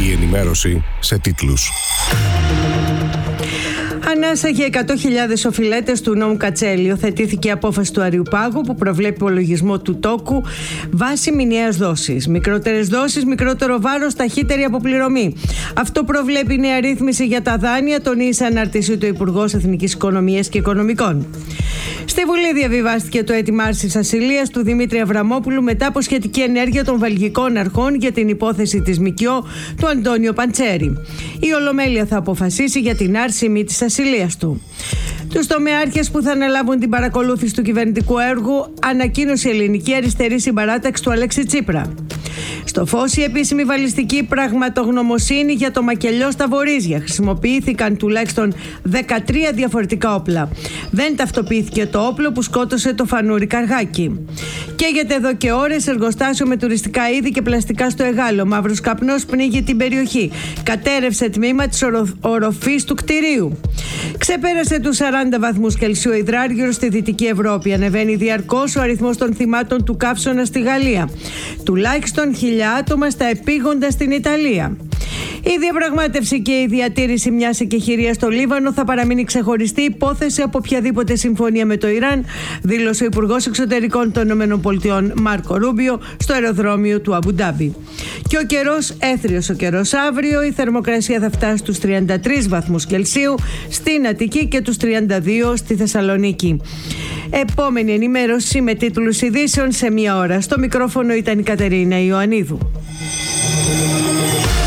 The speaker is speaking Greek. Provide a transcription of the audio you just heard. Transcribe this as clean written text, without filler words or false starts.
Η ενημέρωση σε τίτλους. Ανάσα για 100.000 οφειλέτες του νόμου Κατσέλη. Υιοθετήθηκε η απόφαση του Αριουπάγου που προβλέπει υπολογισμό του τόκου βάσει μηνιαίας δόσης. Μικρότερες δόσεις, μικρότερο βάρος, ταχύτερη αποπληρωμή. Αυτό προβλέπει η νέα ρύθμιση για τα δάνεια, τονίζει αναρτήσεω του Υπουργός Εθνικής Οικονομίας και Οικονομικών. Στη Βουλή διαβιβάστηκε το αίτημα άρσης ασυλίας του Δημήτρη Αβραμόπουλου μετά από σχετική ενέργεια των βελγικών αρχών για την υπόθεση της ΜΚΟ του Αντώνιο Παντσέρη. Η Ολομέλεια θα αποφασίσει για την άρση μη της ασυλίας του. Τους τομεάρχες που θα αναλάβουν την παρακολούθηση του κυβερνητικού έργου ανακοίνωσε η Ελληνική Αριστερή Συμπαράταξη του Αλέξη Τσίπρα. Στο φως, η επίσημη βαλιστική πραγματογνωμοσύνη για το μακελιό στα Βορίζια. Χρησιμοποιήθηκαν τουλάχιστον 13 διαφορετικά όπλα. Δεν ταυτοποιήθηκε το όπλο που σκότωσε το φανούρι Καργάκι. Καίγεται εδώ και ώρες εργοστάσιο με τουριστικά είδη και πλαστικά στο Εγάλο. Μαύρος καπνός πνίγει την περιοχή. Κατέρευσε τμήμα της οροφής του κτηρίου. Ξεπέρασε τους 40 βαθμούς Κελσίου υδράργυρο στη Δυτική Ευρώπη. Ανεβαίνει διαρκώς ο αριθμός των θυμάτων του καύσωνα στη Γαλλία. Τουλάχιστον 1.000 άτομα στα επίγοντα στην Ιταλία. Η διαπραγμάτευση και η διατήρηση μιας εκεχηρίας στο Λίβανο θα παραμείνει ξεχωριστή υπόθεση από οποιαδήποτε συμφωνία με το Ιράν, δήλωσε ο Υπουργός Εξωτερικών των ΗΠΑ Μάρκο Ρούμπιο στο αεροδρόμιο του Αμπουντάμπι. Και ο καιρός, έθριος ο καιρός αύριο, η θερμοκρασία θα φτάσει στους 33 βαθμούς Κελσίου στην Αττική και τους 32 στη Θεσσαλονίκη. Επόμενη ενημέρωση με τίτλους ειδήσεων σε μία ώρα. Στο μικρόφωνο ήταν η Κατερίνα Ιωαννίδου.